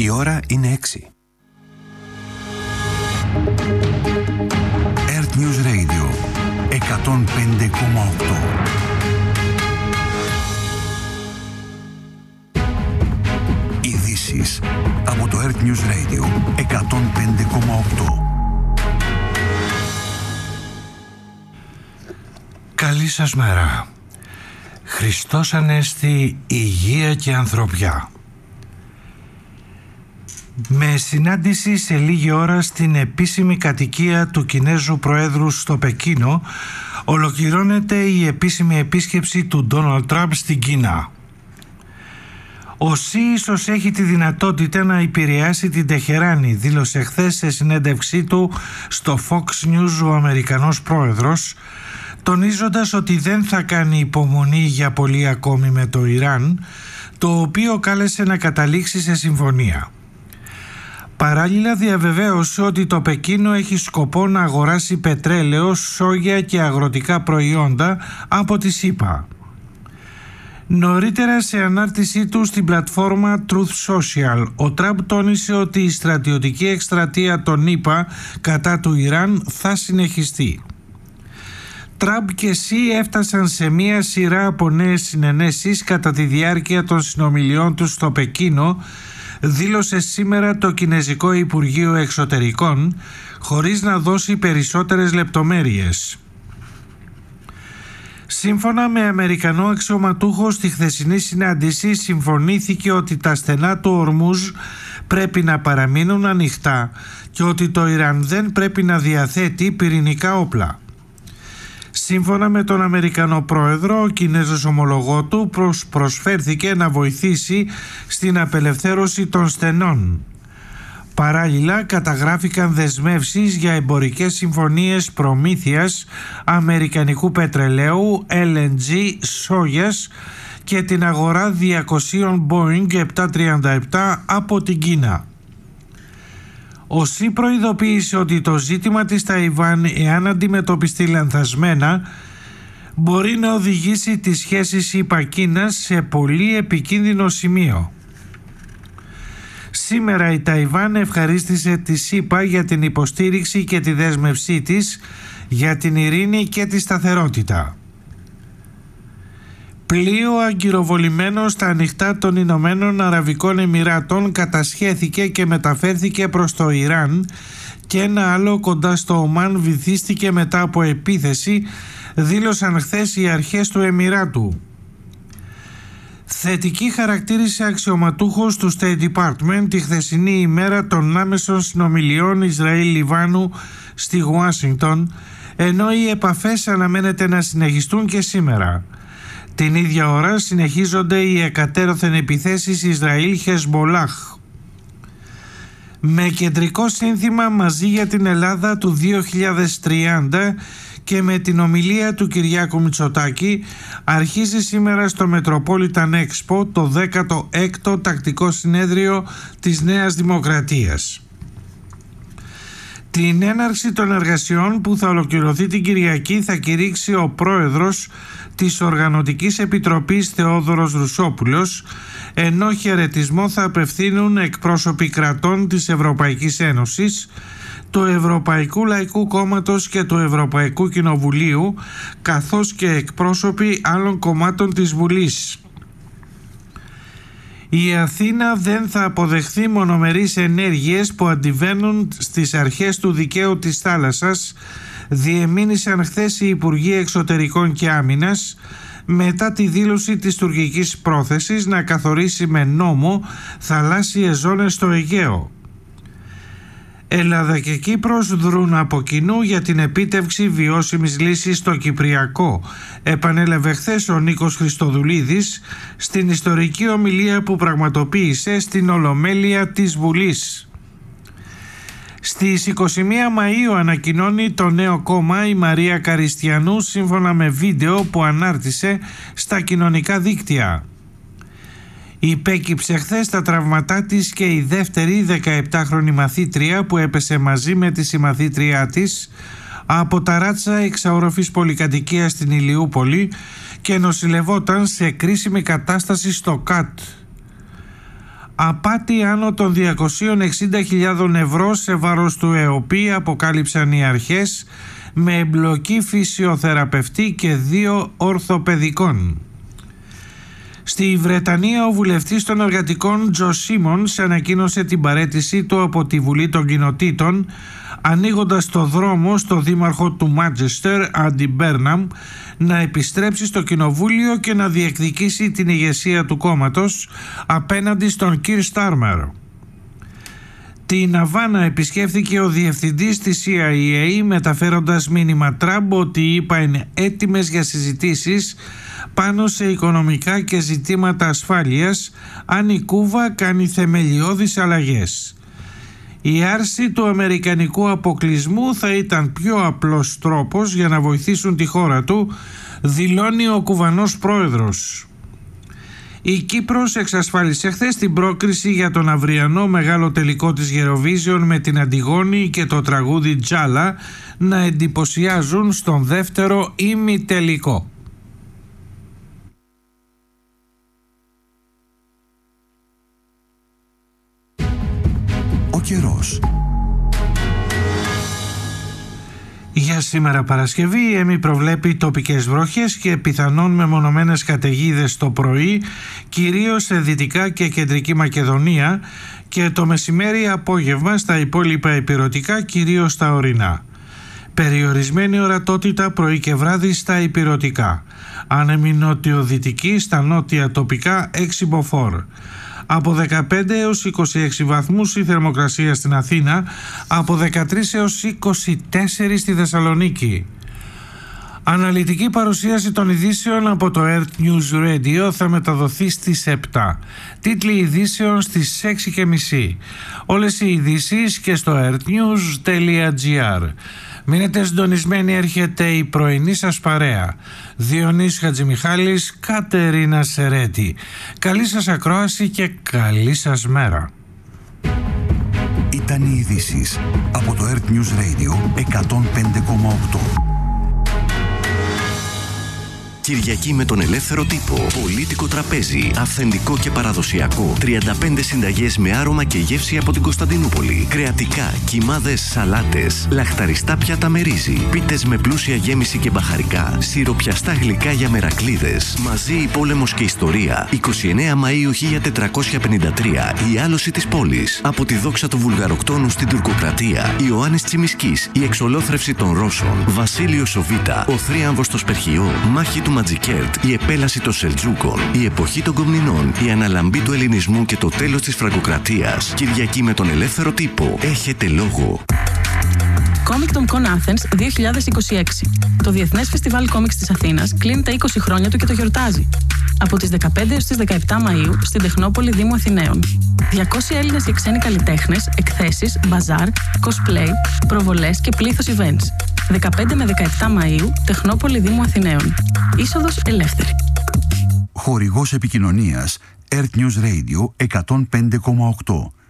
Η ώρα είναι 6. Earth News Radio 105,8. Ειδήσεις από το Earth News Radio 105,8. Καλή σας μέρα. Χριστός Ανέστη, υγεία και ανθρωπιά. Με συνάντηση σε λίγη ώρα στην επίσημη κατοικία του Κινέζου Προέδρου στο Πεκίνο, ολοκληρώνεται η επίσημη επίσκεψη του Ντόναλντ Τραμπ στην Κίνα. Ο Σι ίσως έχει τη δυνατότητα να επηρεάσει την Τεχεράνη, δήλωσε χθες σε συνέντευξή του στο Fox News ο Αμερικανός Πρόεδρος, τονίζοντας ότι δεν θα κάνει υπομονή για πολύ ακόμη με το Ιράν, το οποίο κάλεσε να καταλήξει σε συμφωνία. Παράλληλα διαβεβαίωσε ότι το Πεκίνο έχει σκοπό να αγοράσει πετρέλαιο, σόγια και αγροτικά προϊόντα από τη ΣΥΠΑ. Νωρίτερα σε ανάρτησή του στην πλατφόρμα Truth Social, ο Τραμπ τόνισε ότι η στρατιωτική εκστρατεία των ΗΠΑ κατά του Ιράν θα συνεχιστεί. Τραμπ και Σι έφτασαν σε μία σειρά από νέες συνενέσεις κατά τη διάρκεια των συνομιλιών τους στο Πεκίνο, δήλωσε σήμερα το Κινεζικό Υπουργείο Εξωτερικών, χωρίς να δώσει περισσότερες λεπτομέρειες. Σύμφωνα με Αμερικανό αξιωματούχο, στη χθεσινή συνάντηση συμφωνήθηκε ότι τα στενά του Ορμούζ πρέπει να παραμείνουν ανοιχτά και ότι το Ιράν δεν πρέπει να διαθέτει πυρηνικά όπλα. Σύμφωνα με τον Αμερικανό Πρόεδρο, ο Κινέζος ομολογό του προσφέρθηκε να βοηθήσει στην απελευθέρωση των στενών. Παράλληλα, καταγράφηκαν δεσμεύσεις για εμπορικές συμφωνίες προμήθειας αμερικανικού πετρελαίου, LNG, σόγιας και την αγορά 200 Boeing 737 από την Κίνα. Ο Σι προειδοποίησε ότι το ζήτημα της Ταϊβάν, εάν αντιμετωπιστεί λανθασμένα, μπορεί να οδηγήσει τις σχέσεις ΗΠΑ-Κίνας σε πολύ επικίνδυνο σημείο. Σήμερα η Ταϊβάν ευχαρίστησε τη ΣΥΠΑ για την υποστήριξη και τη δέσμευσή της για την ειρήνη και τη σταθερότητα. Πλοίο αγκυροβολημένο στα ανοιχτά των Ηνωμένων Αραβικών Εμιράτων κατασχέθηκε και μεταφέρθηκε προς το Ιράν και ένα άλλο κοντά στο Ομάν βυθίστηκε μετά από επίθεση, δήλωσαν χθες οι αρχές του Εμιράτου. Θετική χαρακτήρισε αξιωματούχος του State Department τη χθεσινή ημέρα των άμεσων συνομιλιών Ισραήλ-Λιβάνου στη Ουάσιγκτον, ενώ οι επαφές αναμένεται να συνεχιστούν και σήμερα. Την ίδια ώρα συνεχίζονται οι εκατέρωθεν επιθέσεις Ισραήλ-Χεσμολάχ. Με κεντρικό σύνθημα «Μαζί για την Ελλάδα» του 2030 και με την ομιλία του Κυριάκου Μητσοτάκη, αρχίζει σήμερα στο Metropolitan Expo το 16ο τακτικό συνέδριο της Νέας Δημοκρατίας. Την έναρξη των εργασιών που θα ολοκληρωθεί την Κυριακή θα κηρύξει ο πρόεδρος της Οργανωτικής Επιτροπής Θεόδωρος Ρουσόπουλος, ενώ χαιρετισμό θα απευθύνουν εκπρόσωποι κρατών της Ευρωπαϊκής Ένωσης, του Ευρωπαϊκού Λαϊκού Κόμματος και του Ευρωπαϊκού Κοινοβουλίου, καθώς και εκπρόσωποι άλλων κομμάτων της Βουλής. Η Αθήνα δεν θα αποδεχθεί μονομερείς ενέργειες που αντιβαίνουν στις αρχές του δικαίου της θάλασσας, διεμήνυσαν χθες οι Υπουργοί Εξωτερικών και Άμυνας, μετά τη δήλωση της τουρκικής πρόθεσης να καθορίσει με νόμο θαλάσσιες ζώνες στο Αιγαίο. Ελλάδα και Κύπρος δρούν από κοινού για την επίτευξη βιώσιμης λύσης στο Κυπριακό, επανέλαβε χθες ο Νίκος Χριστοδουλίδης στην ιστορική ομιλία που πραγματοποίησε στην Ολομέλεια της Βουλής. Στις 21 Μαΐου ανακοινώνει το νέο κόμμα η Μαρία Καριστιανού, σύμφωνα με βίντεο που ανάρτησε στα κοινωνικά δίκτυα. Υπέκυψε χθες τα τραυματά της και η δεύτερη 17χρονη μαθήτρια που έπεσε μαζί με τη συμμαθήτριά της από ταράτσα εξαόροφης πολυκατοικίας στην Ηλιούπολη και νοσηλευόταν σε κρίσιμη κατάσταση στο ΚΑΤ. Απάτη άνω των 260.000 ευρώ σε βάρος του ΕΟΠΗ αποκάλυψαν οι αρχές με εμπλοκή φυσιοθεραπευτή και 2 ορθοπαιδικών. Στη Βρετανία, ο βουλευτής των εργατικών Τζο Σίμονς ανακοίνωσε την παραίτησή του από τη Βουλή των Κοινοτήτων, ανοίγοντας το δρόμο στο δήμαρχο του Μάντσεστερ, Άντι Μπέρναμ, να επιστρέψει στο κοινοβούλιο και να διεκδικήσει την ηγεσία του κόμματος απέναντι στον Κιρ Στάρμερ. Την Αβάνα επισκέφθηκε ο διευθυντής της CIA, μεταφέροντας μήνυμα Τραμπ ότι οι ΗΠΑ είναι έτοιμες για συζητήσεις πάνω σε οικονομικά και ζητήματα ασφάλειας αν η Κούβα κάνει θεμελιώδεις αλλαγές. Η άρση του αμερικανικού αποκλεισμού θα ήταν πιο απλός τρόπος για να βοηθήσουν τη χώρα του, δηλώνει ο Κουβανός πρόεδρος. Η Κύπρος εξασφάλισε χθες την πρόκριση για τον αυριανό μεγάλο τελικό της Eurovision με την Αντιγόνη και το τραγούδι Τζάλα να εντυπωσιάζουν στον δεύτερο ημιτελικό. Ο καιρός. Για σήμερα Παρασκευή η ΕΜΗ προβλέπει τοπικές βροχές και πιθανόν μεμονωμένες καταιγίδες το πρωί, κυρίως σε Δυτικά και Κεντρική Μακεδονία, και το μεσημέρι απόγευμα στα υπόλοιπα ηπειρωτικά, κυρίως στα ορεινά. Περιορισμένη ορατότητα πρωί και βράδυ στα ηπειρωτικά. Άνεμη νότιο-δυτική στα νότια τοπικά 6 μποφόρ. Από 15 έως 26 βαθμούς η θερμοκρασία στην Αθήνα, από 13 έως 24 στη Θεσσαλονίκη. Αναλυτική παρουσίαση των ειδήσεων από το Earth News Radio θα μεταδοθεί στις 7. Τίτλοι ειδήσεων στις 6:30. Όλες οι ειδήσεις και στο earthnews.gr. Μείνετε συντονισμένοι, έρχεται η πρωινή σας παρέα. Διονύσης Χατζημιχάλης, Κατερίνα Σερέτη. Καλή σας ακρόαση και καλή σας μέρα. Ήταν οι ειδήσεις από το Earth News Radio 105,8. Κυριακή με τον ελεύθερο τύπο. Πολίτικο τραπέζι. Αυθεντικό και παραδοσιακό. 35 συνταγές με άρωμα και γεύση από την Κωνσταντινούπολη. Κρεατικά, κιμάδες, σαλάτες. Λαχταριστά πιάτα με ρύζι. Πίτες με πλούσια γέμιση και μπαχαρικά. Σιροπιαστά γλυκά για μερακλείδες. Μαζί η πόλεμος και ιστορία. 29 Μαΐου 1453. Η άλωση της πόλης. Από τη δόξα του Βουλγαροκτόνου στην τουρκοκρατία. Ιωάννης Τσιμισκής. Η εξολόθρευση των Ρώσων. Βασίλειος Σοβίτα. Ο θρίαμβος στο Σπερχιό. Μάχη του Ματζικέρτ, η επέλαση των Σελτζούκων, η εποχή των Κομνηνών, η αναλαμπή του ελληνισμού και το τέλος της φραγκοκρατίας. Κυριακή με τον ελεύθερο τύπο. Έχετε λόγο. Comic-Con Athens 2026. Το Διεθνές Φεστιβάλ Κόμιξ της Αθήνας κλείνει τα 20 χρόνια του και το γιορτάζει. Από τις 15 έως τις 17 Μαΐου στην Τεχνόπολη Δήμου Αθηναίων. 200 Έλληνες και ξένοι καλλιτέχνες, εκθέσεις, μπαζάρ, cosplay, προβολές και πλήθος events. 15 με 17 Μαΐου, Τεχνόπολη Δήμου Αθηναίων. Είσοδος ελεύθερη. Χορηγός επικοινωνίας Earth News Radio 105,8.